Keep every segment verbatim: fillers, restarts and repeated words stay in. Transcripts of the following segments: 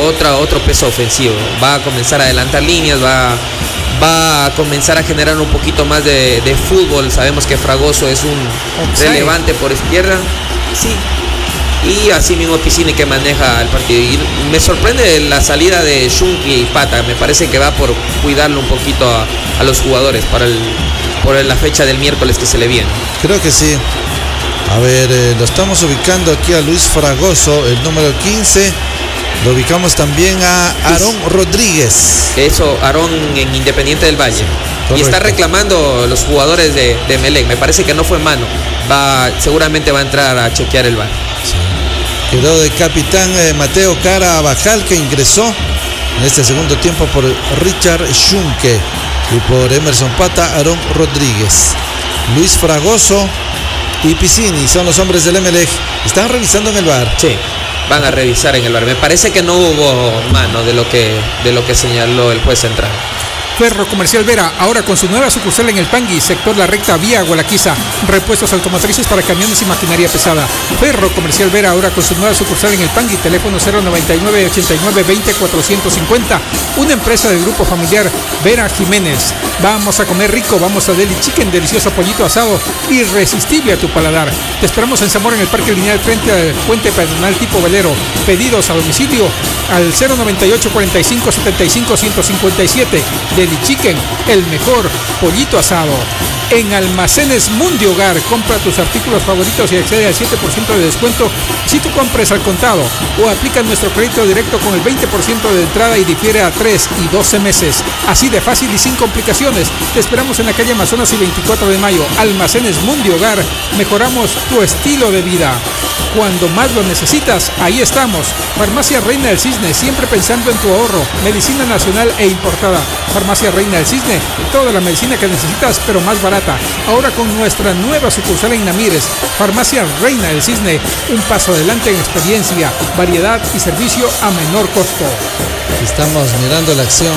otra, otro peso ofensivo. Va a comenzar a adelantar líneas, va, va a comenzar a generar un poquito más de, de fútbol. Sabemos que Fragoso es un Offside. relevante por izquierda. Sí. Y así mismo Piscini que maneja el partido. Y me sorprende la salida de Shunki y Pata. Me parece que va por cuidarlo un poquito a, a los jugadores para el, por la fecha del miércoles que se le viene. Creo que sí. A ver, eh, lo estamos ubicando aquí a Luis Fragoso, el número quince. Lo ubicamos también a Aarón Rodríguez. Eso, Aarón en Independiente del Valle. Correcto. Y está reclamando los jugadores de, de Emelec. Me parece que no fue mano. Va, seguramente va a entrar a chequear el V A R. Sí. Quedó de capitán eh, Mateo Carabajal, que ingresó en este segundo tiempo por Richard Schunke y por Emerson Pata, Aarón Rodríguez. Luis Fragoso y Piscini son los hombres del Emelec. Están revisando en el V A R. Sí, van a revisar en el V A R. Me parece que no hubo mano de lo que, de lo que señaló el juez central. Ferro Comercial Vera, ahora con su nueva sucursal en el Pangui, sector La Recta, vía Gualaquiza. Repuestos automotrices para camiones y maquinaria pesada. Ferro Comercial Vera, ahora con su nueva sucursal en el Pangui, teléfono cero noventa y nueve, ochenta y nueve, veinte, cuatrocientos cincuenta. Una empresa del grupo familiar Vera Jiménez. Vamos a comer rico, vamos a Deli Chicken, delicioso pollito asado, irresistible a tu paladar. Te esperamos en Zamora, en el Parque Lineal, frente al puente peatonal tipo velero. Pedidos a domicilio al cero noventa y ocho, cuarenta y cinco, setenta y cinco, ciento cincuenta y siete. Deli Chicken, el mejor pollito asado. En Almacenes Mundi Hogar, compra tus artículos favoritos y accede al siete por ciento de descuento si tú compras al contado, o aplica nuestro crédito directo con el veinte por ciento de entrada y difiere a tres y doce meses. Así de fácil y sin complicaciones. Te esperamos en la calle Amazonas y veinticuatro de mayo. Almacenes Mundi Hogar, mejoramos tu estilo de vida. Cuando más lo necesitas, ahí estamos. Farmacia Reina del Cisne, siempre pensando en tu ahorro. Medicina nacional e importada. Farmacia Reina del Cisne, toda la medicina que necesitas, pero más barata. Ahora con nuestra nueva sucursal en Namires. Farmacia Reina del Cisne, un paso adelante en experiencia, variedad y servicio a menor costo. Estamos mirando la acción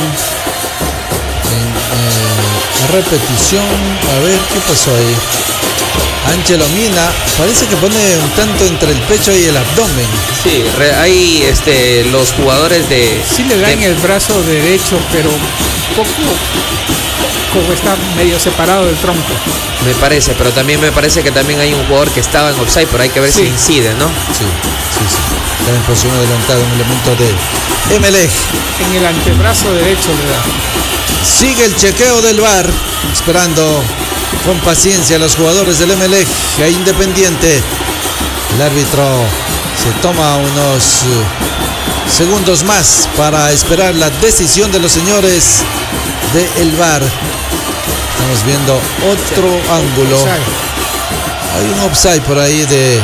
en eh, repetición. A ver qué pasó ahí. Angelo Mina parece que pone un tanto entre el pecho y el abdomen. Sí, re, hay este, los jugadores de... Sí le dan de... el brazo derecho, pero un poco como está medio separado del tronco. Me parece, pero también me parece que también hay un jugador que estaba en offside, pero hay que ver sí. si incide, ¿no? Sí, sí, sí. Está en posición adelantada, un elemento de Emelec. En el antebrazo derecho le da. Sigue el chequeo del V A R, esperando con paciencia los jugadores del Emelec e Independiente. El árbitro se toma unos segundos más para esperar la decisión de los señores del V A R. Estamos viendo otro sí, ángulo. Hay un offside por ahí de...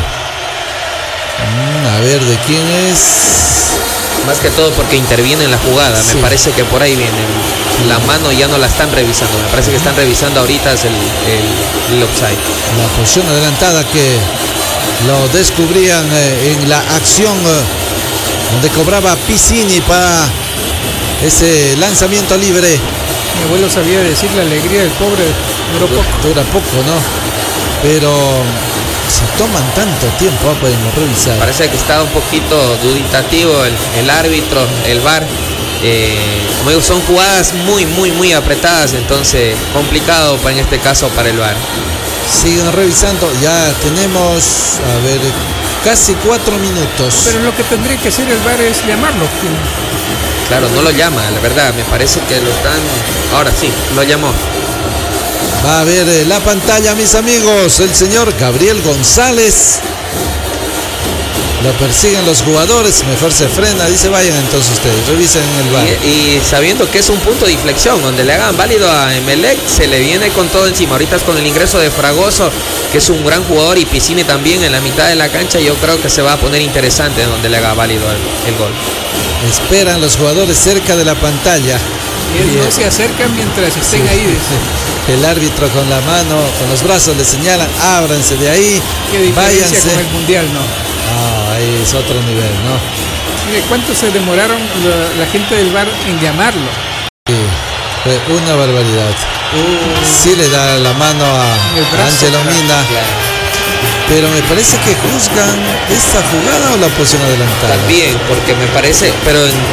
A ver, ¿de quién es? Más que todo porque interviene en la jugada. Sí. Me parece que por ahí viene. La mano ya no la están revisando. Me parece que están revisando ahorita es el, el, el offside. La posición adelantada que lo descubrían eh, en la acción eh, donde cobraba Piscini para ese lanzamiento libre. Mi abuelo sabía decir la alegría del pobre duró poco. Dura poco, ¿no? Pero se toman tanto tiempo ah, podemos revisar. Parece que está un poquito duditativo el, el árbitro, el V A R. Eh, como digo, son jugadas muy, muy, muy apretadas, entonces complicado para, en este caso para el V A R. Siguen revisando, ya tenemos, a ver, casi cuatro minutos. Pero lo que tendría que hacer el V A R es llamarlo. Claro, no lo llama, la verdad, me parece que lo están... Ahora sí, lo llamó. Va a ver la pantalla, mis amigos, el señor Gabriel González. Lo persiguen los jugadores, mejor se frena, dice vayan entonces ustedes, revisen el V A R. Y, y sabiendo que es un punto de inflexión, donde le hagan válido a Emelec, se le viene con todo encima. Ahorita con el ingreso de Fragoso, que es un gran jugador, y Piscini también en la mitad de la cancha, yo creo que se va a poner interesante donde le haga válido el, el gol. Esperan los jugadores cerca de la pantalla. Y él no se acerca mientras estén sí. ahí. El árbitro con la mano, con los brazos le señalan, ábranse de ahí, qué diferencia váyanse. Con el mundial, ¿no? Ah, ahí es otro nivel, ¿no? Mire, ¿cuánto se demoraron la, la gente del V A R en llamarlo? Sí, fue una barbaridad. Uh, sí le da la mano a Angelo Mina. Claro. Pero me parece que juzgan esta jugada o la posición adelantada. También, porque me parece, pero en